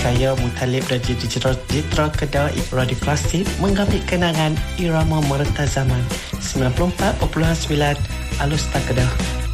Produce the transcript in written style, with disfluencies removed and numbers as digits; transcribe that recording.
saya Mutalib dan Jitra Kedah Radio Klasik mengambil kenangan irama merta zaman 94.9 Alustar Kedah.